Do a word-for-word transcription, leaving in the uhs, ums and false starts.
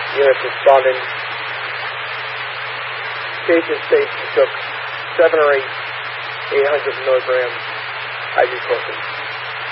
units responding. Patient states he took seven or eight eight hundred milligram ibuprofen.